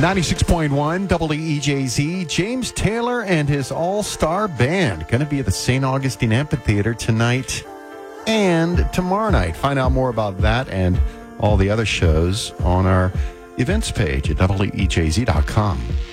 96.1 WEJZ, James Taylor and his all-star band going to be at the St. Augustine Amphitheater tonight and tomorrow night. Find out more about that and all the other shows on our events page at WEJZ.com.